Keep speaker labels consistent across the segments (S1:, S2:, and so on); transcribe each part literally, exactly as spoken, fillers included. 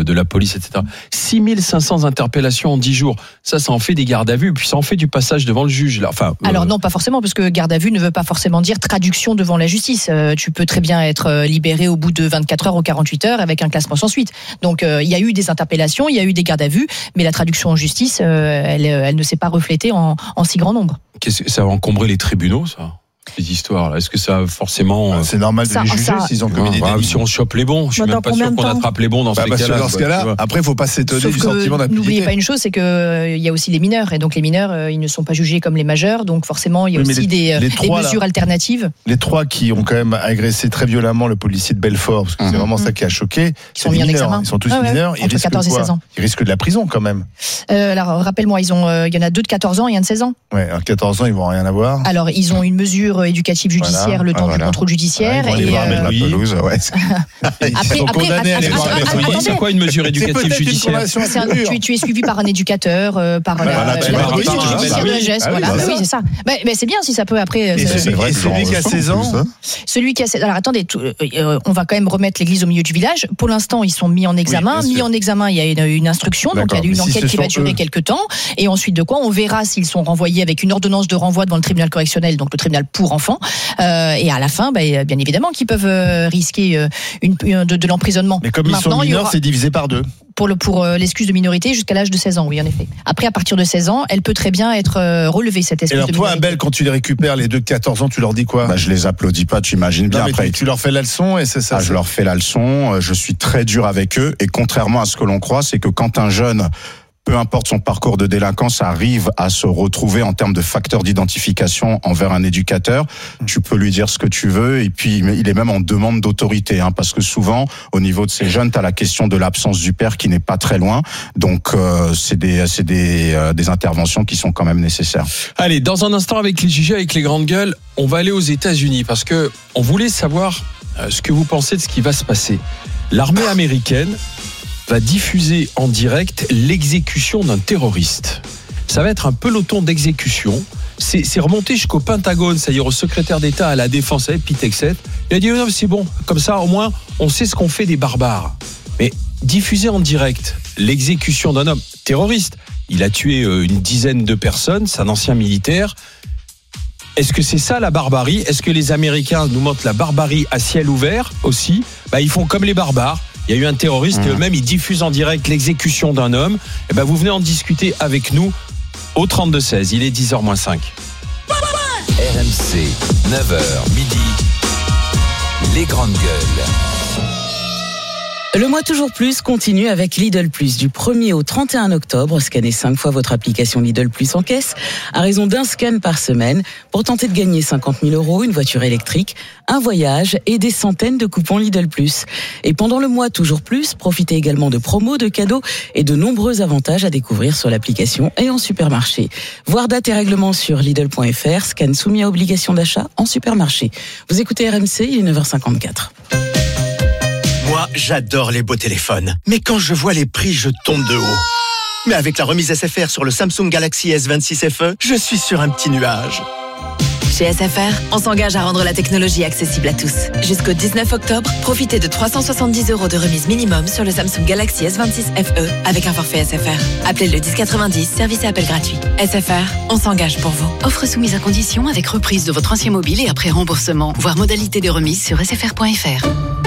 S1: de la police, et cetera. six mille cinq cents interpellations en dix jours. Ça, ça en fait des gardes à vue, puis ça en fait du passage devant le juge. Là. Enfin,
S2: Alors
S1: euh...
S2: non, pas forcément, parce que garde à vue ne veut pas forcément dire traduction devant la justice. Euh, tu peux très bien être libéré au bout de vingt-quatre heures ou quarante-huit heures avec un classement sans suite. Donc euh, il y a eu des interpellations, il y a eu des gardes à vue, mais la traduction en justice, euh, elle, elle ne s'est pas reflétée en, en si grand nombre.
S1: Qu'est-ce que ça va encombrer les tribunaux, ça ? Ces histoires-là. Est-ce que ça forcément
S3: bah, c'est normal de
S2: ça,
S3: les juger
S2: ça...
S3: s'ils ont commis des
S1: bah,
S3: délits.
S1: Si on chope les bons, je suis
S4: bah,
S1: même pas sûr qu'on attrape les bons dans
S3: bah,
S1: ces
S3: bah,
S1: cas-là.
S3: Dans ce cas-là, après, il faut pas s'étonner
S2: Sauf
S3: du
S2: que
S3: sentiment d'impunité.
S2: N'oubliez pas une chose, c'est que euh, il y a aussi les mineurs, et donc les mineurs, euh, ils ne sont pas jugés comme les majeurs, donc forcément, il y a
S3: oui,
S2: aussi
S3: les,
S2: des,
S3: les
S2: des
S3: trois,
S2: mesures
S3: là,
S2: alternatives.
S3: Les trois qui ont quand même agressé très violemment le policier de Belfort, parce que mmh. c'est vraiment mmh. ça qui a choqué.
S2: Ils sont mis en examen.
S3: Ils sont tous
S2: ah, ouais,
S3: mineurs.
S2: Ils entre quatorze et seize ans.
S3: Ils risquent de la prison quand même.
S2: Euh, alors rappelle-moi, ils ont, euh, il y en a deux de quatorze ans et un de seize ans.
S3: Ouais, alors quatorze ans, ils vont rien avoir.
S2: Alors ils ont une mesure éducative judiciaire voilà. le temps ah, voilà. du contrôle judiciaire.
S3: Ouais, ils vont aller voir euh...
S2: la
S3: pelouse, ouais.
S2: après,
S3: ils sont condamnés à aller voir la pelouse.
S1: C'est quoi une mesure éducative judiciaire ?
S2: Tu es suivi par un éducateur, par la protection judiciaire de la jeunesse. Voilà, oui, c'est ça. Mais c'est bien si ça peut après.
S3: Et celui qui a seize ans,
S2: celui qui a seize ans. Alors attendez, on va quand même remettre l'église au milieu du village. Pour l'instant, ils sont mis en examen. Mis en examen, il y a une instruction, donc il y a une enquête qui va durer quelques temps. Et ensuite de quoi, on verra s'ils sont renvoyés avec une ordonnance de renvoi devant le tribunal correctionnel, donc le tribunal pour enfants. Et à la fin, bah, bien évidemment, qu'ils peuvent risquer une, une, de, de l'emprisonnement.
S3: Mais comme ils Maintenant, sont mineurs, aura... c'est divisé par deux.
S2: Pour, le, pour euh, l'excuse de minorité jusqu'à l'âge de seize ans, oui, en effet. Après, à partir de seize ans, elle peut très bien être euh, relevée, cette excuse
S3: de minorité. Et alors, toi, Abel, quand tu les récupères, les deux de quatorze ans, tu leur dis quoi ?
S5: Bah, je les applaudis pas, tu imagines bien.
S3: Non,
S5: après,
S3: tu, tu leur fais la leçon et c'est ça.
S5: Ah,
S3: c'est...
S5: Je leur fais la leçon, je suis très dur avec eux. Et contrairement à ce que l'on croit, c'est que quand un jeune, peu importe son parcours de délinquance, arrive à se retrouver en termes de facteur d'identification envers un éducateur, tu peux lui dire ce que tu veux, et puis il est même en demande d'autorité, hein, parce que souvent, au niveau de ces jeunes, tu as la question de l'absence du père qui n'est pas très loin, donc euh, c'est des c'est des euh, des interventions qui sont quand même nécessaires.
S1: Allez, dans un instant avec les J G, avec les grandes gueules, on va aller aux États-Unis, parce que on voulait savoir euh, ce que vous pensez de ce qui va se passer. L'armée américaine va diffuser en direct l'exécution d'un terroriste. Ça va être un peloton d'exécution. C'est, c'est remonté jusqu'au Pentagone, c'est-à-dire au secrétaire d'État à la Défense, Pete Hegseth. Il a dit non, c'est bon, comme ça au moins on sait ce qu'on fait des barbares. Mais diffuser en direct l'exécution d'un homme terroriste, il a tué une dizaine de personnes, c'est un ancien militaire. Est-ce que c'est ça la barbarie ? Est-ce que les Américains nous montrent la barbarie à ciel ouvert aussi ? Bah, ils font comme les barbares. Il y a eu un terroriste mmh. et eux-mêmes, ils diffusent en direct l'exécution d'un homme. Et ben, vous venez en discuter avec nous au trente-deux seize. Il est dix heures moins cinq.
S6: R M C, neuf heures midi. Les grandes gueules.
S7: Le mois toujours plus continue avec Lidl Plus. Du premier au trente et un octobre, scannez cinq fois votre application Lidl Plus en caisse, à raison d'un scan par semaine, pour tenter de gagner cinquante mille euros, une voiture électrique, un voyage et des centaines de coupons Lidl Plus. Et pendant le mois toujours plus, profitez également de promos, de cadeaux et de nombreux avantages à découvrir sur l'application et en supermarché. Voir date et règlements sur Lidl point F R, scan soumis à obligation d'achat en supermarché. Vous écoutez R M C, il est neuf heures cinquante-quatre.
S8: Moi, j'adore les beaux téléphones. Mais quand je vois les prix, je tombe de haut. Mais avec la remise S F R sur le Samsung Galaxy S vingt-six F E, je suis sur un petit nuage.
S9: Chez S F R, on s'engage à rendre la technologie accessible à tous. Jusqu'au dix-neuf octobre, profitez de trois cent soixante-dix euros de remise minimum sur le Samsung Galaxy S vingt-six F E avec un forfait S F R. Appelez le dix quatre-vingt-dix, service et appel gratuit. S F R, on s'engage pour vous.
S10: Offre soumise à condition avec reprise de votre ancien mobile et après remboursement. Voir modalité des remises sur S F R point F R.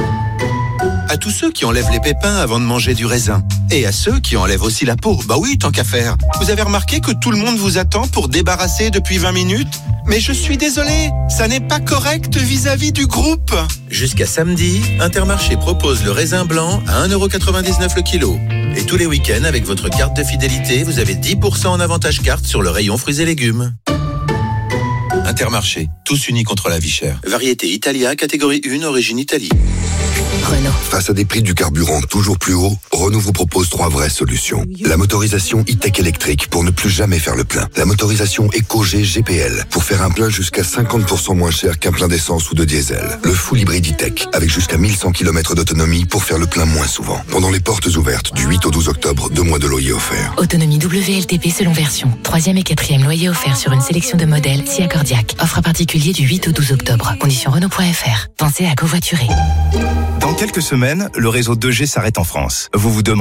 S11: À tous ceux qui enlèvent les pépins avant de manger du raisin. Et à ceux qui enlèvent aussi la peau. Bah oui, tant qu'à faire. Vous avez remarqué que tout le monde vous attend pour débarrasser depuis vingt minutes ? Mais je suis désolé, ça n'est pas correct vis-à-vis du groupe. Jusqu'à samedi, Intermarché propose le raisin blanc à un euro quatre-vingt-dix-neuf le kilo. Et tous les week-ends, avec votre carte de fidélité, vous avez dix pour cent en avantage carte sur le rayon fruits et légumes. Intermarché, tous unis contre la vie chère. Variété Italia, catégorie un, origine Italie.
S12: Renault. Face à des prix du carburant toujours plus hauts, Renault vous propose trois vraies solutions. La motorisation e-tech électrique pour ne plus jamais faire le plein. La motorisation EcoG G P L pour faire un plein jusqu'à cinquante pour cent moins cher qu'un plein d'essence ou de diesel. Le full hybride e-tech avec jusqu'à mille cent kilomètres d'autonomie pour faire le plein moins souvent. Pendant les portes ouvertes du huit au douze octobre, deux mois de loyer offert.
S13: Autonomie W L T P selon version. Troisième et quatrième loyer offert sur une sélection de modèles si accordiaque. Offre à particulier du huit au douze octobre. Conditions Renault point F R. Pensez à covoiturer.
S14: Dans quelques semaines, le réseau deux G s'arrête en France. Vous vous demandez